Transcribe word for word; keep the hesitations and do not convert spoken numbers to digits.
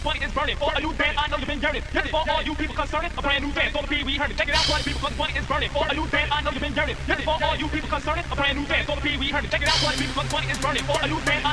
twenty is burning. For a new band, I know you've been yearning. This is for all you people concerned. A brand new band, so the Pee Wee Herman. Check it out, twenty people, cause twenty is burning. For a new band, I know you've been yearning. This is for all you people concerned. A brand new band, so the Pee Wee Herman. Check it out, twenty people, cause twenty is burning. For a new band, I